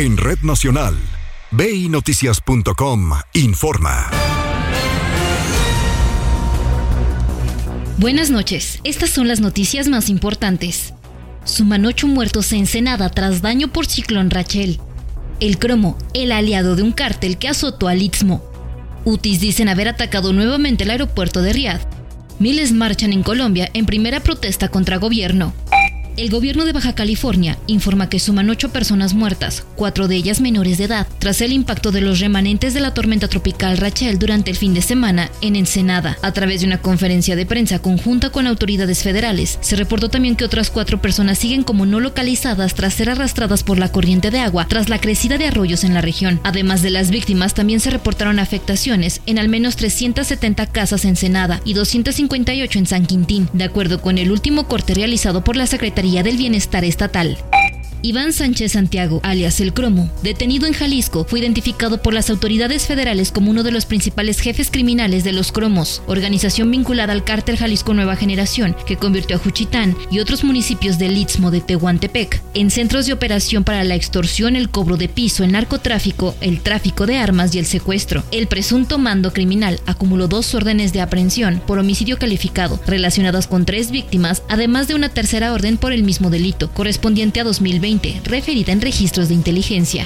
en Red Nacional. BINoticias.com informa. Buenas noches. Estas son las noticias más importantes. Suman 8 muertos en Ensenada tras daño por ciclón Rachel. El cromo, el aliado de un cártel que azotó al Istmo. Hutis dicen haber atacado nuevamente el aeropuerto de Riad. Miles marchan en Colombia en primera protesta contra gobierno. El gobierno de Baja California informa que suman 8 personas muertas, 4 de ellas menores de edad, tras el impacto de los remanentes de la tormenta tropical Rachel durante el fin de semana en Ensenada. A través de una conferencia de prensa conjunta con autoridades federales, se reportó también que otras 4 personas siguen como no localizadas tras ser arrastradas por la corriente de agua tras la crecida de arroyos en la región. Además de las víctimas, también se reportaron afectaciones en al menos 370 casas en Ensenada y 258 en San Quintín, de acuerdo con el último corte realizado por la Secretaría del Bienestar Estatal. Iván Sánchez Santiago, alias El Cromo, detenido en Jalisco, fue identificado por las autoridades federales como uno de los principales jefes criminales de los Cromos, organización vinculada al cártel Jalisco Nueva Generación, que convirtió a Juchitán y otros municipios del Istmo de Tehuantepec en centros de operación para la extorsión, el cobro de piso, el narcotráfico, el tráfico de armas y el secuestro. El presunto mando criminal acumuló 2 órdenes de aprehensión por homicidio calificado, relacionadas con 3 víctimas, además de una tercera orden por el mismo delito, correspondiente a 2020. Referida en registros de inteligencia.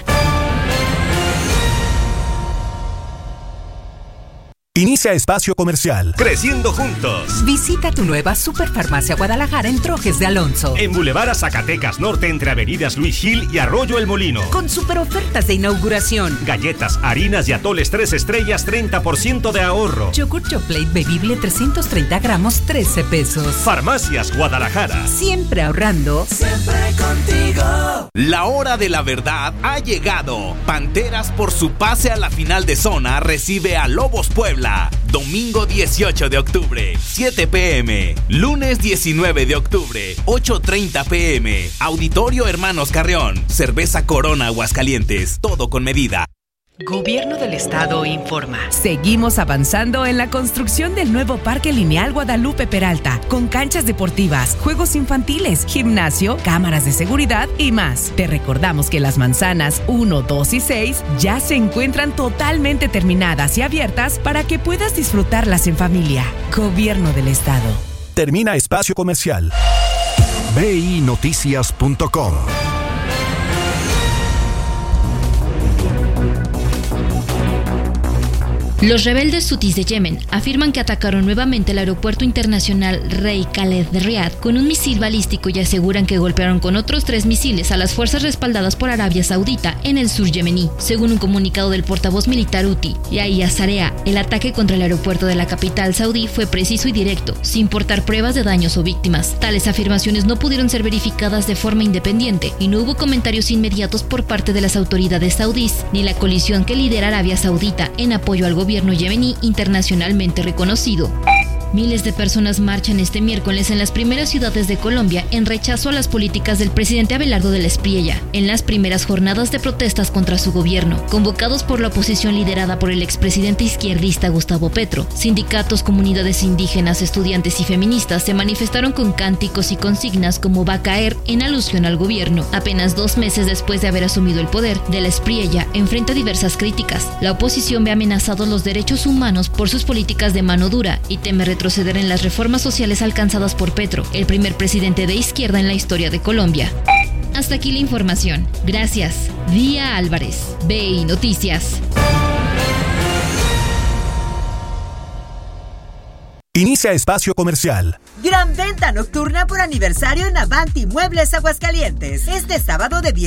Inicia espacio comercial. Creciendo juntos. Visita tu nueva Superfarmacia Guadalajara en Trojes de Alonso. En Boulevard Zacatecas Norte entre avenidas Luis Gil y Arroyo El Molino. Con super ofertas de inauguración. Galletas, harinas y atoles 3 estrellas, 30% de ahorro. Yogur Chocolate bebible 330 gramos, 13 pesos. Farmacias Guadalajara. Siempre ahorrando. Siempre contigo. La hora de la verdad ha llegado. Panteras por su pase a la final de zona recibe a Lobos Puebla. Domingo 18 de octubre, 7 p.m. Lunes 19 de octubre, 8:30 p.m. Auditorio Hermanos Carrión. Cerveza Corona Aguascalientes. Todo con medida. Gobierno del Estado informa. Seguimos avanzando en la construcción del nuevo Parque Lineal Guadalupe Peralta, con canchas deportivas, juegos infantiles, gimnasio, cámaras de seguridad y más. Te recordamos que las manzanas 1, 2 y 6 ya se encuentran totalmente terminadas y abiertas para que puedas disfrutarlas en familia. Gobierno del Estado. Termina espacio comercial. BINoticias.com. Los rebeldes hutis de Yemen afirman que atacaron nuevamente el aeropuerto internacional Rey Khaled de Riad con un misil balístico y aseguran que golpearon con otros 3 misiles a las fuerzas respaldadas por Arabia Saudita en el sur yemení. Según un comunicado del portavoz militar huti, Yahya Sarea, el ataque contra el aeropuerto de la capital saudí fue preciso y directo, sin importar pruebas de daños o víctimas. Tales afirmaciones no pudieron ser verificadas de forma independiente y no hubo comentarios inmediatos por parte de las autoridades saudíes ni la coalición que lidera Arabia Saudita en apoyo al gobierno yemení internacionalmente reconocido. Miles de personas marchan este miércoles en las primeras ciudades de Colombia en rechazo a las políticas del presidente Abelardo del Espriella, en las primeras jornadas de protestas contra su gobierno, convocados por la oposición liderada por el expresidente izquierdista Gustavo Petro. Sindicatos, comunidades indígenas, estudiantes y feministas se manifestaron con cánticos y consignas como "va a caer", en alusión al gobierno. Apenas 2 meses después de haber asumido el poder, del Espriella enfrenta diversas críticas. La oposición ve amenazados los derechos humanos por sus políticas de mano dura y teme retroceder en las reformas sociales alcanzadas por Petro, el primer presidente de izquierda en la historia de Colombia. Hasta aquí la información. Gracias. Día Álvarez, BI Noticias. Inicia espacio comercial. Gran venta nocturna por aniversario en Avanti Muebles Aguascalientes. Este sábado de 10